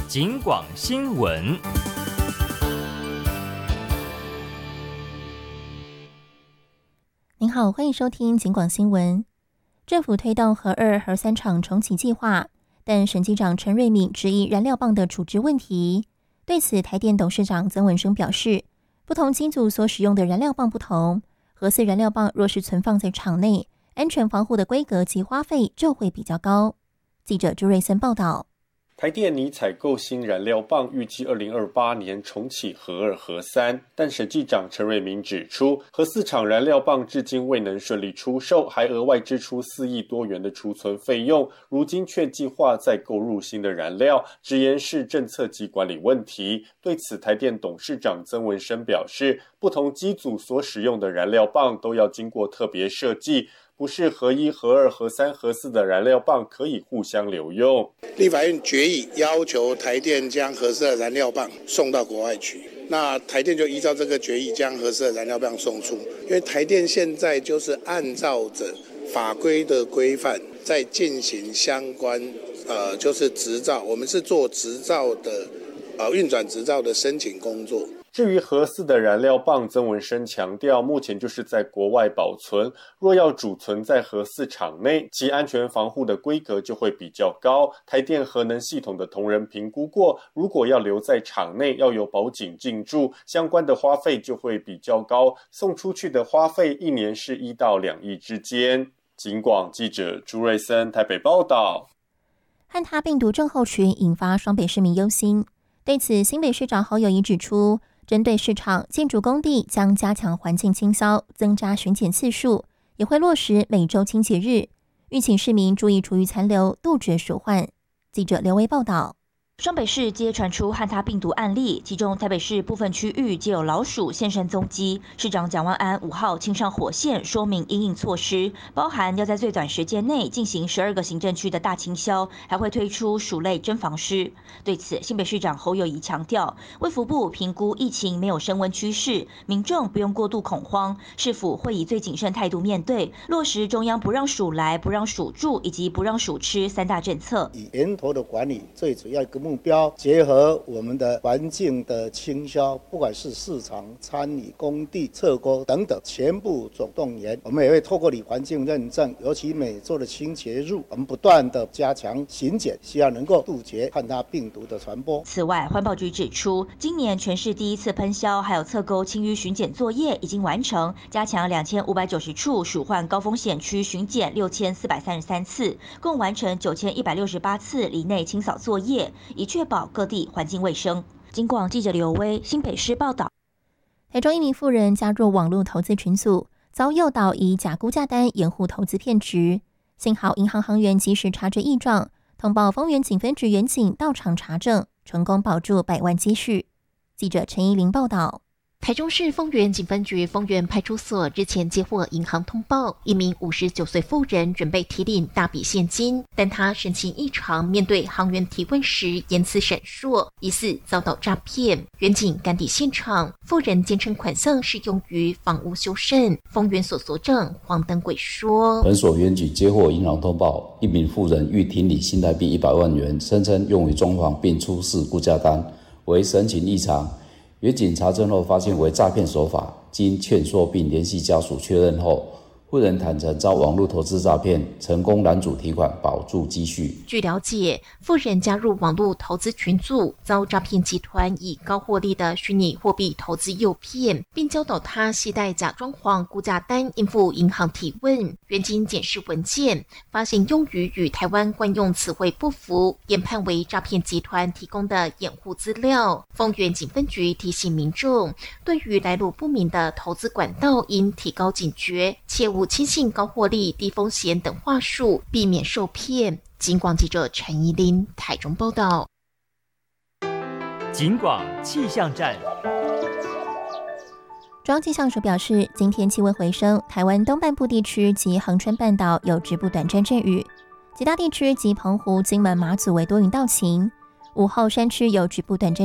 警广新闻。 您好，欢迎收听警广新闻。政府推动核2、核3厂重启计划，但审计长陈瑞敏质疑燃料棒的处置问题。对此，台电董事长曾文生表示，不同机组所使用的燃料棒不同，核4燃料棒若是存放在厂内，安全防护的规格及花费就会比较高。记者朱瑞森报道。 台电拟采购新燃料棒，预计2028年重启核2、核3，但审计长陈瑞明指出，核4厂燃料棒至今未能顺利出售，还额外支出4亿多元的储存费用，如今却计划再购入新的燃料，直言是政策及管理问题。对此，台电董事长曾文生表示，不同机组所使用的燃料棒都要经过特别设计，不是核1、核2、核3、核4的燃料棒可以互相留用。 立法院决议要求台电将核4的燃料棒送到国外去，那台电就依照这个决议将核4的燃料棒送出。因为台电现在就是按照着法规的规范在进行相关就是执照，我们是做执照的运转执照的申请工作。 至于核4的燃料棒，曾文生强调，目前就是在国外保存，若要储存在核4厂内，其安全防护的规格就会比较高。台电核能系统的同仁评估过，如果要留在厂内，要由保警进驻，相关的花费就会比较高，送出去的花费1年是1到2亿之间。警广记者朱瑞森台北报道。 汉他病毒症候群引发双北市民忧心，对此新北市长侯友宜指出，针对市场、建筑工地将加强环境清消，增加巡检次数，也会落实每周清洁日，预请市民注意厨余残留，杜绝鼠患。记者刘维报道。 双北市皆传出汉他病毒案例，其中台北市部分区域皆有老鼠现身踪迹。市长蒋万安5号亲上火线，说明因应措施，包含要在最短时间内进行12个行政区的大清消，还会推出鼠类侦防师。对此，新北市长侯友宜强调，卫福部评估疫情没有升温趋势，民众不用过度恐慌，市府会以最谨慎态度面对，落实中央不让鼠来、不让鼠住以及不让鼠吃3大政策。 以源头的管理最主要一个目标，结合我们的环境的清消，不管是市场、餐饮、工地、侧沟等等，全部总动员。我们也会透过环境认证，尤其每周的清洁日，我们不断的加强巡检，希望能够杜绝汉他病毒的传播。 此外，环保局指出，今年全市第一次喷销还有侧沟清淤巡检作业已经完成，加强2590处鼠患高风险区巡检6433次，共完成9168次里内清扫作业，以确保各地环境卫生。警广记者刘威新北市报道。 台中一名妇人加入网络投资群组，遭诱导以假估价单掩护投资骗局，幸好银行行员及时察觉异状，通报丰原警分局员警到场查证，成功保住100万积蓄。记者陈怡玲报道。 台中市丰原警分局丰原派出所日前接获银行通报，一名59岁妇人准备提领大笔现金，但她神情异常，面对行员提问时言辞闪烁，疑似遭到诈骗。员警赶抵现场，妇人坚称款项是用于房屋修缮。丰原所所长黄登贵说， 本所员警接获银行通报，一名妇人欲提领新台币100万元，声称用于装潢并出示估价单，为神情异常。员警查证后发现为诈骗手法，经劝说并联系家属确认后，妇人坦承遭网络投资诈骗，成功拦阻提款，保住积蓄。 据了解，妇人加入网络投资群组，遭诈骗集团以高获利的虚拟货币投资诱骗，并教导他携带假装潢估价单应付银行提问。员警检视文件，发现用语与台湾惯用词汇不符，研判为诈骗集团提供的掩护资料。丰原警分局提醒民众，对于来路不明的投资管道，应提高警觉，切勿轻信高获利、低风险等话术，避免受骗。警广记者陈怡琳台中报道。 警广气象站。 中央气象署表示，今天气温回升，台湾东半部地区及恒春半岛有局部短暂阵雨，其他地区及澎湖、金门、马祖为多云到晴。午后山区有局部短暂